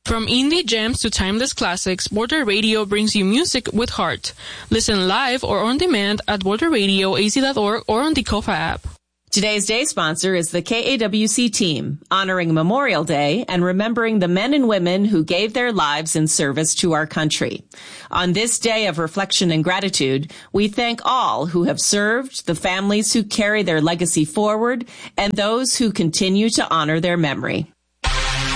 From indie gems to timeless classics, Border Radio brings you music with heart. Listen live or on demand at borderradioaz.org or on the Kofa app. Today's day sponsor is the KAWC team, honoring Memorial Day and remembering the men and women who gave their lives in service to our country. On this day of reflection and gratitude, we thank all who have served, the families who carry their legacy forward, and those who continue to honor their memory.